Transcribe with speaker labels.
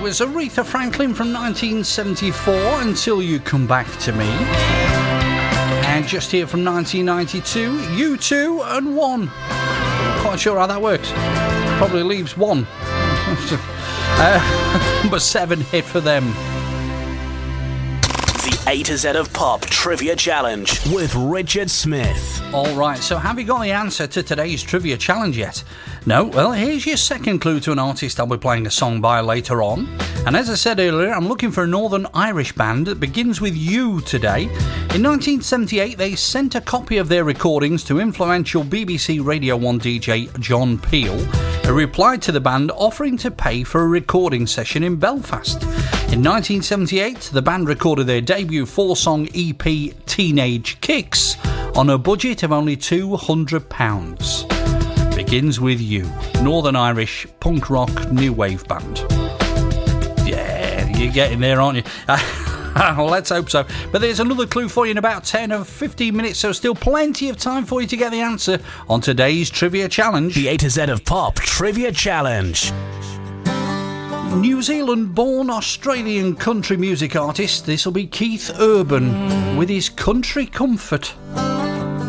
Speaker 1: It was Aretha Franklin from 1974, Until You Come Back to Me. And just here from 1992, U2 and One. Not quite sure how that works. Probably leaves one. Number 7 hit for them.
Speaker 2: The A to Z of Pop Trivia Challenge with Richard Smith.
Speaker 1: All right, so have you got the answer to today's Trivia Challenge yet? No? Well, here's your second clue to an artist I'll be playing a song by later on. And as I said earlier, I'm looking for a Northern Irish band that begins with U today. In 1978, they sent a copy of their recordings to influential BBC Radio 1 DJ John Peel, who replied to the band offering to pay for a recording session in Belfast. In 1978, the band recorded their debut 4-song EP Teenage Kicks on a budget of only £200. Begins with U. Northern Irish punk rock new wave band. Yeah, you're getting there, aren't you? Well, let's hope so. But there's another clue for you in about 10 or 15 minutes, so still plenty of time for you to get the answer on today's Trivia Challenge.
Speaker 2: The A to Z of Pop Trivia Challenge.
Speaker 1: New Zealand-born Australian country music artist, this will be Keith Urban with his Country Comfort.